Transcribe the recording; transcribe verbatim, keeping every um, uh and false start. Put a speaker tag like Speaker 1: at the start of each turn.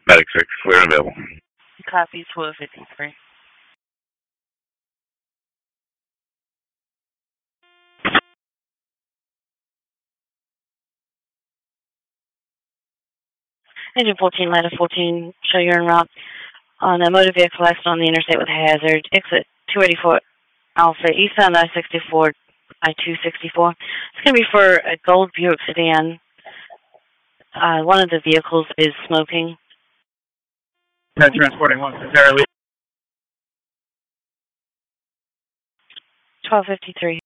Speaker 1: Medic six, clear and available.
Speaker 2: Copy, twelve fifty-three. Engine fourteen, ladder fourteen, show you're en route on a motor vehicle accident on the interstate with a hazard. Exit two eighty-four Alpha, eastbound I sixty-four, I two sixty-four. It's going to be for a gold Buick sedan. Uh, one of the vehicles is smoking.
Speaker 3: Transporting one, Sarah Lee.
Speaker 2: twelve fifty-three.